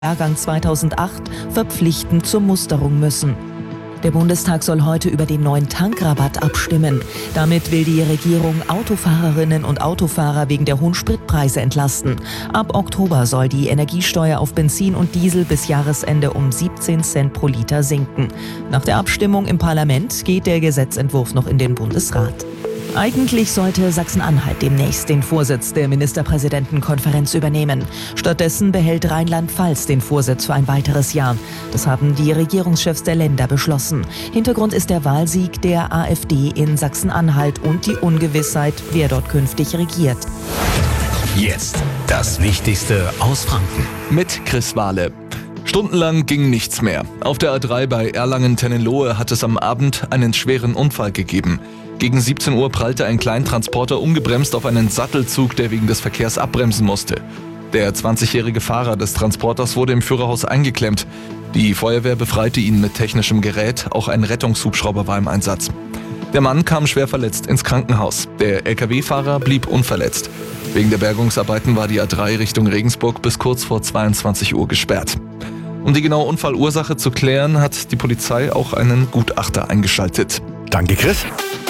Jahrgang 2008 verpflichtend zur Musterung müssen. Der Bundestag soll heute über den neuen Tankrabatt abstimmen. Damit will die Regierung Autofahrerinnen und Autofahrer wegen der hohen Spritpreise entlasten. Ab Oktober soll die Energiesteuer auf Benzin und Diesel bis Jahresende um 17 Cent pro Liter sinken. Nach der Abstimmung im Parlament geht der Gesetzentwurf noch in den Bundesrat. Eigentlich sollte Sachsen-Anhalt demnächst den Vorsitz der Ministerpräsidentenkonferenz übernehmen. Stattdessen behält Rheinland-Pfalz den Vorsitz für ein weiteres Jahr. Das haben die Regierungschefs der Länder beschlossen. Hintergrund ist der Wahlsieg der AfD in Sachsen-Anhalt und die Ungewissheit, wer dort künftig regiert. Jetzt das Wichtigste aus Franken. Mit Chris Wahle. Stundenlang ging nichts mehr. Auf der A3 bei Erlangen-Tennenlohe hat es am Abend einen schweren Unfall gegeben. Gegen 17 Uhr prallte ein Kleintransporter ungebremst auf einen Sattelzug, der wegen des Verkehrs abbremsen musste. Der 20-jährige Fahrer des Transporters wurde im Führerhaus eingeklemmt. Die Feuerwehr befreite ihn mit technischem Gerät, auch ein Rettungshubschrauber war im Einsatz. Der Mann kam schwer verletzt ins Krankenhaus. Der Lkw-Fahrer blieb unverletzt. Wegen der Bergungsarbeiten war die A3 Richtung Regensburg bis kurz vor 22 Uhr gesperrt. Um die genaue Unfallursache zu klären, hat die Polizei auch einen Gutachter eingeschaltet. Danke, Chris.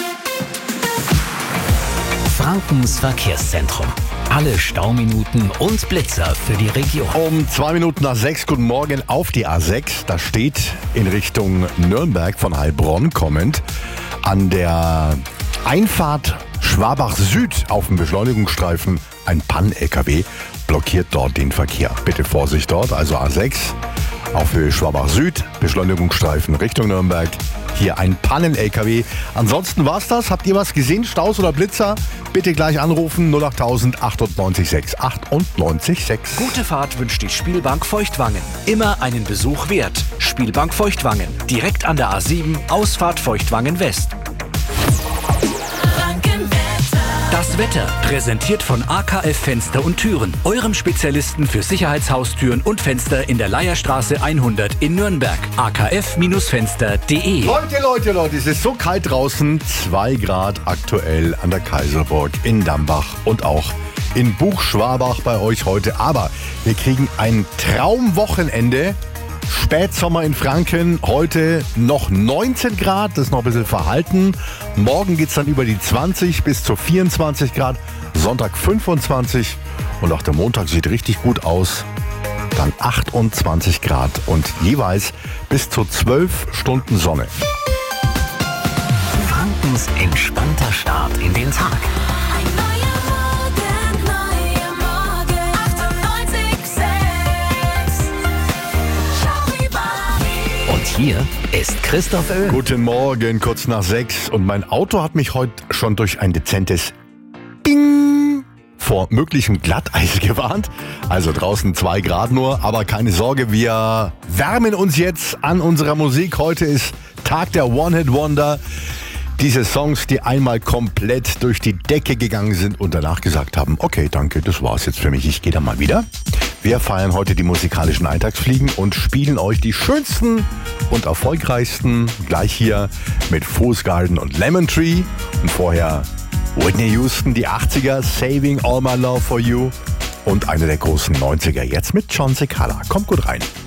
Frankens Verkehrszentrum. Alle Stauminuten und Blitzer für die Region. Um 2 Minuten nach 6, guten Morgen auf die A6. Da steht in Richtung Nürnberg von Heilbronn kommend an der Einfahrt Schwabach Süd auf dem Beschleunigungsstreifen ein Pann-LKW blockiert dort den Verkehr. Bitte Vorsicht dort, also A6 auf Höhe Schwabach Süd, Beschleunigungsstreifen Richtung Nürnberg. Hier ein Pannen-LKW. Ansonsten war's das. Habt ihr was gesehen? Staus oder Blitzer? Bitte gleich anrufen 08000 98 6 98 6. Gute Fahrt wünscht die Spielbank Feuchtwangen. Immer einen Besuch wert. Spielbank Feuchtwangen. Direkt an der A7, Ausfahrt Feuchtwangen West. Das Wetter, präsentiert von AKF Fenster und Türen, eurem Spezialisten für Sicherheitshaustüren und Fenster in der Leierstraße 100 in Nürnberg. akf-fenster.de. Leute, es ist so kalt draußen. 2 Grad aktuell an der Kaiserburg, in Dambach und auch in Buchschwabach bei euch heute. Aber wir kriegen ein Traumwochenende. Spätsommer in Franken, heute noch 19 Grad, das ist noch ein bisschen verhalten. Morgen geht es dann über die 20 bis zu 24 Grad, Sonntag 25 und auch der Montag sieht richtig gut aus. Dann 28 Grad und jeweils bis zu 12 Stunden Sonne. Frankens entspannter Start in den Tag. Und hier ist Christoph Öl. Guten Morgen, kurz nach 6 und mein Auto hat mich heute schon durch ein dezentes Bing vor möglichem Glatteis gewarnt. Also draußen 2 Grad nur, aber keine Sorge, wir wärmen uns jetzt an unserer Musik. Heute ist Tag der One-Hit-Wonder. Diese Songs, die einmal komplett durch die Decke gegangen sind und danach gesagt haben, okay, danke, das war's jetzt für mich, ich gehe da mal wieder. Wir feiern heute die musikalischen Eintagsfliegen und spielen euch die schönsten und erfolgreichsten gleich hier mit Fool's Garden und Lemon Tree. Und vorher Whitney Houston, die 80er, Saving All My Love For You und eine der großen 90er, jetzt mit John Cicala. Kommt gut rein.